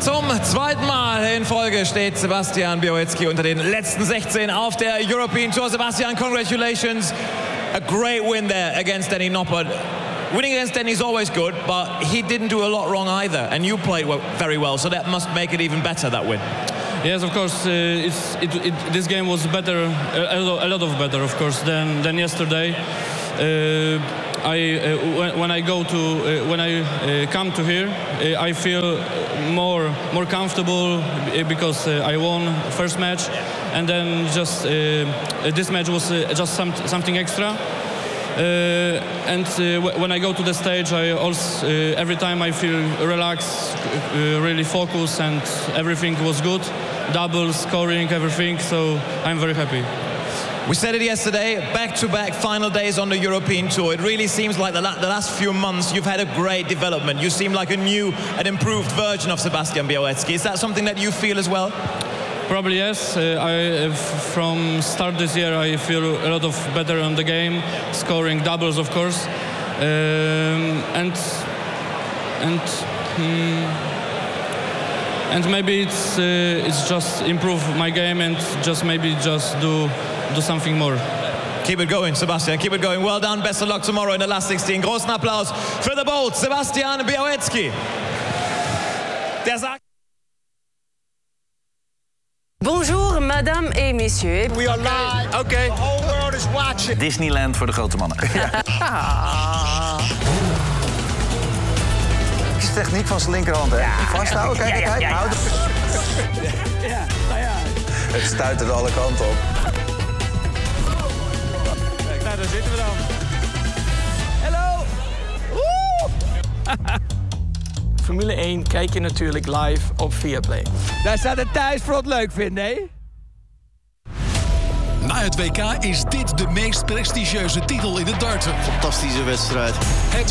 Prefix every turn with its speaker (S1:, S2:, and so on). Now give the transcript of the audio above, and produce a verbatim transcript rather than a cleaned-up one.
S1: Zum zweiten Mal in Folge steht Sebastian Białecki unter den letzten sechzehn auf der European Tour. Sebastian, congratulations. A great win there against Denny Noppert. Winning against Denny is always good, but he didn't do a lot wrong either. And you played well, very well, so that must make it even better, that win.
S2: Yes, of course. Uh, it's, it, it, this game was better, a, a lot of better, of course, than, than yesterday. Uh, I uh, when, when I go to uh, when I uh, come to here, uh, I feel more more comfortable because uh, I won first match, and then just uh, this match was uh, just some, something extra. Uh, and uh, w- when I go to the stage, I also uh, every time I feel relaxed, uh, really focused, and everything was good. Doubles, scoring, everything. So I'm very happy.
S1: We said it yesterday, back-to-back final days on the European Tour. It really seems like the, la- the last few months you've had a great development. You seem like a new and improved version of Sebastian Białecki. Is that something that you feel as well?
S2: Probably yes. Uh, I, uh, from start this year, I feel a lot of better on the game, scoring doubles, of course, um, and and um, and maybe it's uh, it's just improve my game and just maybe just do. do something more.
S1: Keep it going, Sebastian. Keep it going. Well done. Best of luck tomorrow in the last sixteen. Großen Applaus für the Bolt, Sebastian Białecki. Der sagt...
S3: Bonjour, madame et messieurs.
S4: We are live.
S1: Okay.
S4: The whole world is watching.
S5: Disneyland voor de grote mannen.
S6: Het is de techniek van zijn linkerhand, hè? Ja, vasthouden, kijk, kijk, kijk. Houd
S4: Ja, ja, ja.
S6: Het stuitert alle kanten op.
S1: Kijk, nou, daar zitten we dan. Hallo!
S7: Formule één kijk je natuurlijk live op Viaplay.
S4: Daar staat het thuis voor het leuk vinden, hè?
S8: Na het W K is dit de meest prestigieuze titel in het darten.
S5: Fantastische wedstrijd.
S8: Het